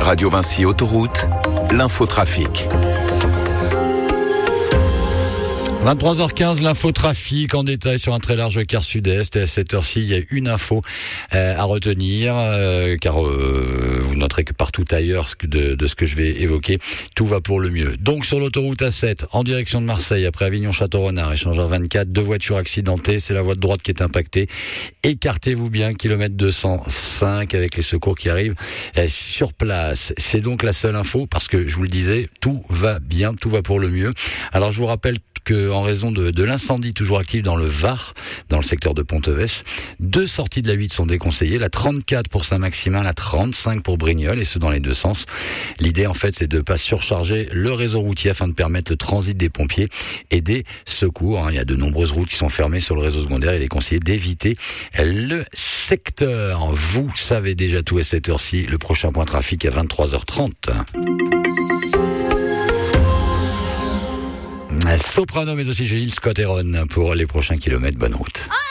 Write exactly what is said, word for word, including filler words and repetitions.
Radio Vinci Autoroute, l'infotrafic. vingt-trois heures quinze, l'infotrafic en détail sur un très large quart sud-est. Et à cette heure-ci, il y a une info euh, à retenir, euh, car euh, vous noterez que partout ailleurs de, de ce que je vais évoquer, tout va pour le mieux. Donc sur l'autoroute A sept, en direction de Marseille, après Avignon-Château-Renard, échangeur vingt-quatre, deux voitures accidentées, c'est la voie de droite qui est impactée. Écartez-vous bien, kilomètre deux cent cinq, avec les secours qui arrivent euh, sur place. C'est donc la seule info, parce que je vous le disais, tout va bien, tout va pour le mieux. Alors je vous rappelle que en raison de, de l'incendie toujours actif dans le Var, dans le secteur de Ponteves, deux sorties de la huit sont déconseillées, la trente-quatre pour Saint-Maximin, la trente-cinq pour Brignoles, et ce dans les deux sens. L'idée en fait c'est de ne pas surcharger le réseau routier afin de permettre le transit des pompiers et des secours. Il y a de nombreuses routes qui sont fermées sur le réseau secondaire, il est conseillé d'éviter le secteur. Vous savez déjà tout à cette heure-ci, le prochain point trafic à vingt-trois heures trente. Soprano, mais aussi Gilles Scott Heron pour les prochains kilomètres. Bonne route.